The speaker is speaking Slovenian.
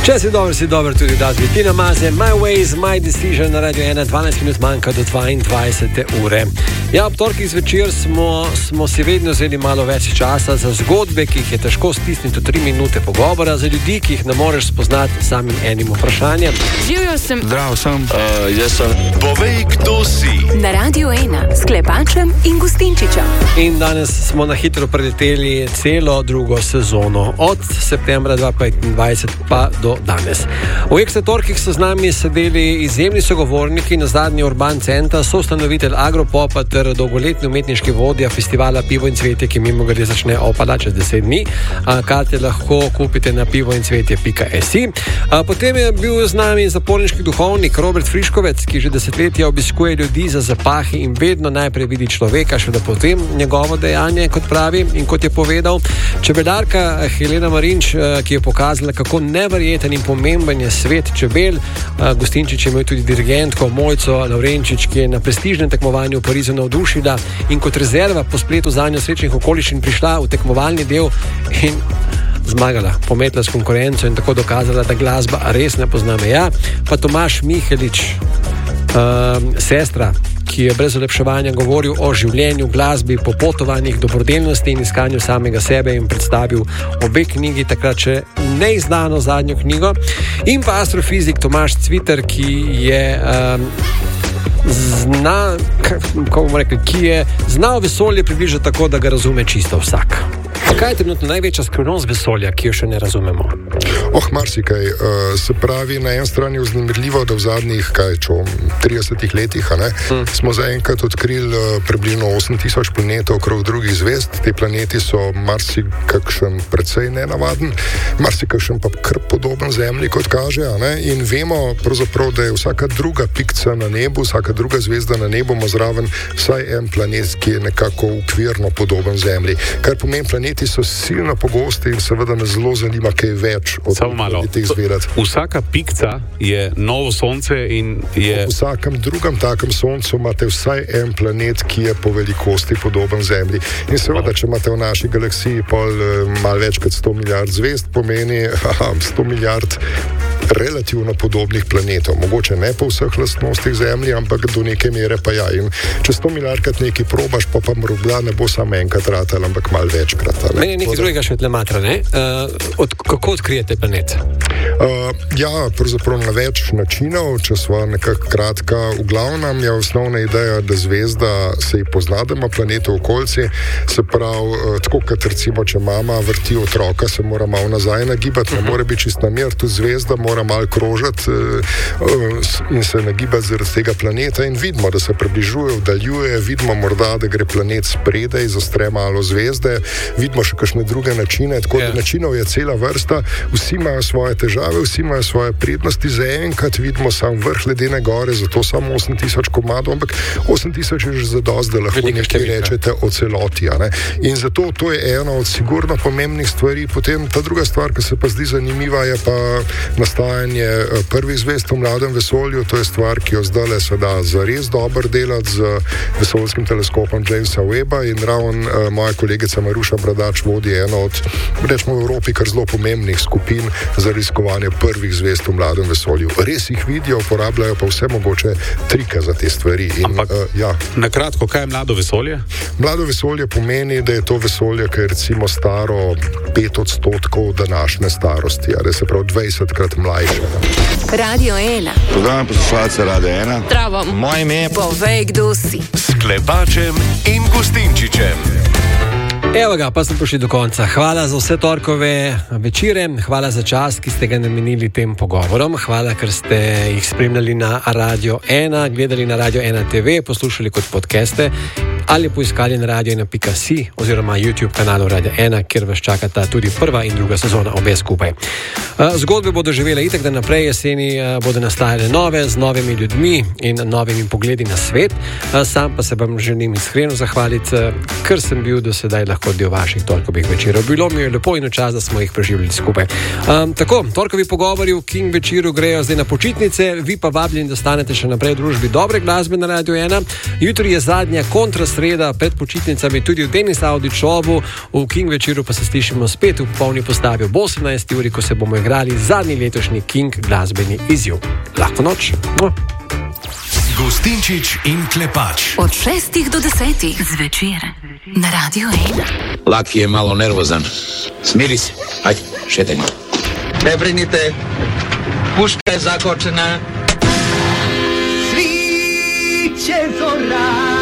Če si dober tudi dazvi. Tina Maze, My Ways, My Decision na Radio 1, 12 minut manjka do 22. ure. Ja, ob torkih zvečer smo si vedno vzeli malo več časa za zgodbe, ki jih je težko stisniti v 3 minute pogovora, za ljudi, ki jih ne moreš spoznati samim enim vprašanjem. Živjo sem. Zdrav sem. Jaz sem. Povej, kdo si. Na Radio 1 s Klepačem in Gustinčičem. In danes smo na hitro preleteli celo drugo sezono. Od septembra 2025 pa do danes. V Ekstra torkih so z nami sedeli izjemni sogovorniki, na zadnji Urban Center, soustanovitelj Agropopa ter dolgoletni umetniški vodja festivala Pivo in cvetje, ki mimogrede začne opada čez 10 dni. Karte lahko kupite na pivoincvetje.si. Potem je bil z nami zaporniški duhovnik Robert Friškovec, ki že desetletja obiskuje ljudi za zapahi in vedno najprej vidi človeka, še da potem njegovo dejanje, kot pravi in kot je povedal. Čebelarka Helena Marinč, ki je pokazala, kako neverjeten in pomemben je svet čebel. Gustinčič je imel tudi dirigentko Mojco Lavrenčič, ki je na prestižnem tekmovanju v Parizu navdušila in kot rezerva po spletu zanjo srečnih okoliščin prišla v tekmovalni del in zmagala, pometla s konkurenco in tako dokazala, da glasba res ne pozna meja. Pa Tomaž Mihelič, sestra, ki je brez olepševanja govoril o življenju, glasbi, popotovanjih, dobrodelnosti in iskanju samega sebe in predstavil obe knjigi, takrat še neizdano zadnjo knjigo. In pa astrofizik Tomaž Cviter, ki je znal vesolje približati tako, da ga razume čisto vsak. Kaj je trenutno največja skrivnost vesolja, ki jo še ne razumemo? Marsikaj. Se pravi, na eni strani je vznemirljivo, da v zadnjih 30 letih smo zaenkrat odkrili približno 8000 planetov okrog drugih zvezd. Te planeti so marsikakšen precej nenavaden, marsikakšen pa kar podoben Zemlji, kot kaže. In vemo pravzaprav, da je vsaka druga pikca na nebu, vsaka druga zvezda na nebu ima zraven vsaj en planet, ki je nekako ukvirno podoben Zemlji. Kar pomeni, planeti so silno pogosti in seveda me zelo zanima, kaj več od teh zvedati. Vsaka pikca je novo sonce in je... V vsakem drugem takem soncu imate vsaj en planet, ki je po velikosti podoben Zemlji. In seveda, če imate v naši galaksiji malo več kot 100 milijard zvezd, pomeni 100 milijard relativno podobnih planetov. Mogoče ne po vseh lastnostih Zemlji, ampak do neke mere pa ja. In če 100 milijardkrat nekaj probaš, pa mrugla ne bo samo enkrat ratal, ampak malo večkrat. Meni je nekaj drugega še tlematra, ne? Kako odkrijete planet? Pravzaprav na več načinov, če sva nekako kratka. V glavnem je osnovna ideja, da zvezda se ji pozna, da ima planet v okolici. Se pravi, tako kot recimo, če mama vrti otroka, se mora malo nazaj nagibati, ne more biti čist na mir, tudi zvezda mora malo krožiti in se nagibati zaradi tega planeta in vidimo, da se približuje, vdaljuje, vidimo morda, da gre planet spredaj, zastre malo zvezde, vidimo še kakšne druge načine, tako da načinov je cela vrsta, vsi imajo svoje težave, vsi imajo svoje prednosti, zaenkrat vidimo sam vrh ledene gore, zato samo 8000 komadov, ampak 8000 je že zadosti, da lahko nekaj rečete o celoti. In zato to je ena od sigurno pomembnih stvari. Potem ta druga stvar, ki se pa zdi zanimiva, je pa nastajanje prvih zvezd v mladem vesolju. To je stvar, ki jo zdaj se da zares dobro delati z vesoljskim teleskopom Jamesa Webba in ravno moja kolegica Maruša Bradač vodi eno od, rečemo v Evropi, kar zelo pomembnih skupin za raziskovanje prvih zvezd v mladem vesolju. Res jih vidijo, uporabljajo pa vse mogoče trike za te stvari. Ampak, na kratko, kaj je mlado vesolje? Mlado vesolje pomeni, da je to vesolje, ki je recimo staro 5% današnje starosti, ali se pravi 20krat mlajše. Radio 1. Program poslušalce Radio 1. Zdravo. Moje ime je Povej, kdo si. S Klepačem in Gustinčičem. Evo ga, pa smo prišli do konca. Hvala za vse torkove večere, hvala za čas, ki ste ga namenili tem pogovorom, hvala, ker ste jih spremljali na Radio 1, gledali na Radio 1 TV, poslušali kot podcaste ali poiskali na radio1.si oziroma YouTube kanalu Radio 1, kjer vas čakata tudi prva in druga sezona, obe skupaj. Zgodbe bodo živele itak, da naprej jeseni bodo nastajale nove, z novimi ljudmi in novimi pogledi na svet. Sam pa se vam želim iskreno zahvaliti, ker sem bil do sedaj lahko del vaših torkovih večerov. Bilo mi je lepo in čas, da smo jih preživljali skupaj. Tako, torkovi pogovori v King večeru grejo zdaj na počitnice, vi pa vabljeni, da stanete še naprej v družbi dobre glasbe na Radio 1. Jutri je zadnja kontrasredstva sreda pred počitnicami tudi v Denis Audi Šovu, v King večeru pa se slišimo spet v polni postavi ob 18. uri, ko se bomo igrali zadnji letošnji King glasbeni izziv. Lahko noč. Gustinčič in Klepač. Od 6 do 10 zvečer na Radio 1. Laki je malo nervozan. Smiri se. Ajde, šetaj. Ne brinite, puška je zakočena. Sviće zora.